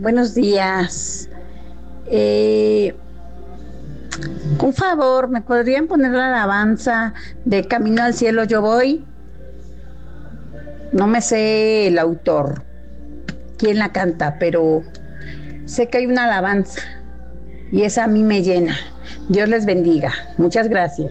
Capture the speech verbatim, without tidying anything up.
buenos días. Eh, un favor, ¿me podrían poner la alabanza de Camino al Cielo yo voy? No me sé el autor, quién la canta, pero sé que hay una alabanza y esa a mí me llena. Dios les bendiga. Muchas gracias.